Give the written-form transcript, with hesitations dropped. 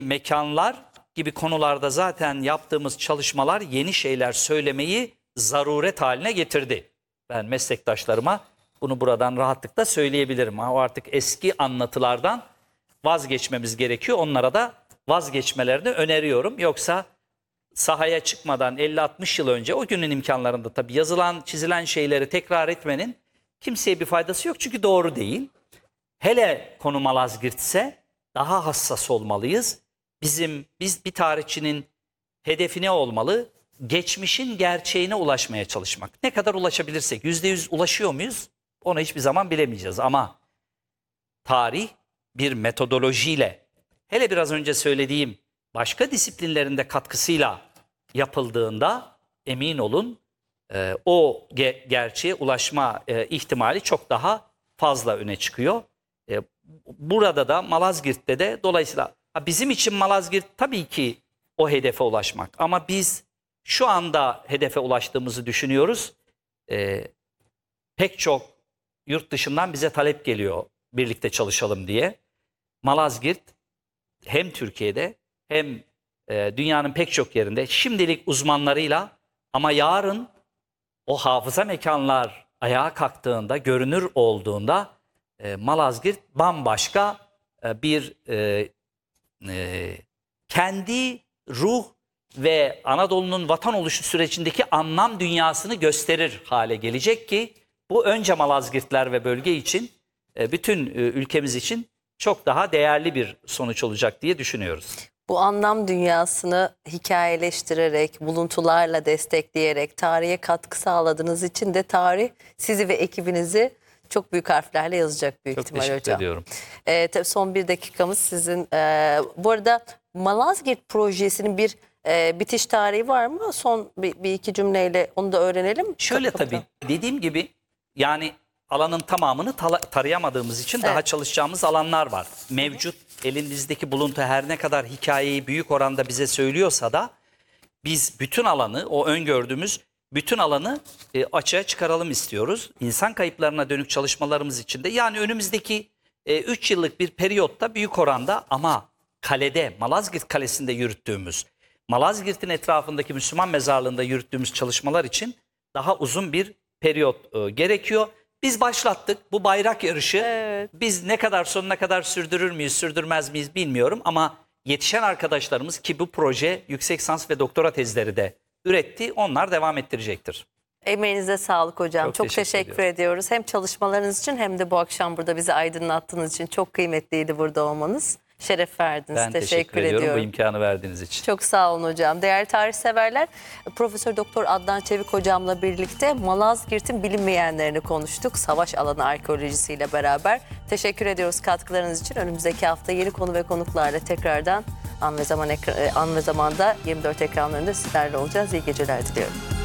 mekanlar gibi konularda zaten yaptığımız çalışmalar yeni şeyler söylemeyi zaruret haline getirdi. Ben meslektaşlarıma bunu buradan rahatlıkla söyleyebilirim. O artık eski anlatılardan vazgeçmemiz gerekiyor. Onlara da vazgeçmelerini öneriyorum. Yoksa sahaya çıkmadan 50-60 yıl önce o günün imkanlarında tabii yazılan, çizilen şeyleri tekrar etmenin kimseye bir faydası yok. Çünkü doğru değil. Hele konu Malazgirt ise daha hassas olmalıyız. Biz bir tarihçinin hedefi ne olmalı? Geçmişin gerçeğine ulaşmaya çalışmak. Ne kadar ulaşabilirsek, %100 ulaşıyor muyuz? Onu hiçbir zaman bilemeyeceğiz. Ama tarih bir metodolojiyle, hele biraz önce söylediğim başka disiplinlerinde katkısıyla yapıldığında emin olun o gerçeğe ulaşma ihtimali çok daha fazla öne çıkıyor. Burada da Malazgirt'te de dolayısıyla bizim için Malazgirt tabii ki o hedefe ulaşmak. Ama biz şu anda hedefe ulaştığımızı düşünüyoruz. Pek çok yurt dışından bize talep geliyor birlikte çalışalım diye. Malazgirt hem Türkiye'de hem dünyanın pek çok yerinde şimdilik uzmanlarıyla ama yarın o hafıza mekanlar ayağa kalktığında, görünür olduğunda Malazgirt bambaşka bir kendi ruh ve Anadolu'nun vatan oluşu sürecindeki anlam dünyasını gösterir hale gelecek ki bu önce Malazgirtler ve bölge için bütün ülkemiz için çok daha değerli bir sonuç olacak diye düşünüyoruz. Bu anlam dünyasını hikayeleştirerek, buluntularla destekleyerek tarihe katkı sağladığınız için de tarih sizi ve ekibinizi çok büyük harflerle yazacak büyük ihtimal hocam. Çok teşekkür ediyorum. Tabii son bir dakikamız sizin. Bu arada Malazgirt projesinin bir bitiş tarihi var mı? Son bir iki cümleyle onu da öğrenelim. Şöyle tabii dediğim gibi yani alanın tamamını tarayamadığımız için daha çalışacağımız alanlar var. Mevcut elinizdeki buluntu her ne kadar hikayeyi büyük oranda bize söylüyorsa da biz bütün alanı, o öngördüğümüz bütün alanı açığa çıkaralım istiyoruz. İnsan kayıplarına dönük çalışmalarımız için de yani önümüzdeki 3 yıllık bir periyotta büyük oranda ama kalede, Malazgirt Kalesi'nde yürüttüğümüz, Malazgirt'in etrafındaki Müslüman mezarlığında yürüttüğümüz çalışmalar için daha uzun bir periyot gerekiyor. Biz başlattık bu bayrak yarışı. Evet. Biz ne kadar sonuna kadar sürdürür müyüz, sürdürmez miyiz bilmiyorum ama yetişen arkadaşlarımız ki bu proje yüksek lisans ve doktora tezleri de üretti. Onlar devam ettirecektir. Emeğinize sağlık hocam. Çok teşekkür ediyoruz. Hem çalışmalarınız için hem de bu akşam burada bizi aydınlattığınız için çok kıymetliydi burada olmanız. Şeref verdiniz. Ben teşekkür ediyorum bu imkanı verdiğiniz için. Çok sağ olun hocam. Değerli tarihseverler, Profesör Doktor Adnan Çevik hocamla birlikte Malazgirt'in bilinmeyenlerini konuştuk. Savaş alanı arkeolojisiyle beraber. Teşekkür ediyoruz katkılarınız için. Önümüzdeki hafta yeni konu ve konuklarla tekrardan An ve Zaman'da 24 ekranlarında sizlerle olacağız. İyi geceler diliyorum.